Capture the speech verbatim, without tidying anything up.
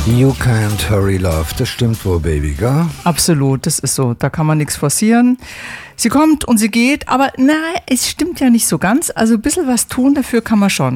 You can't hurry love, das stimmt wohl, Baby, gell? Absolut, das ist so, da kann man nichts forcieren. Sie kommt und sie geht, aber na, es stimmt ja nicht so ganz, also ein bisschen was tun dafür kann man schon.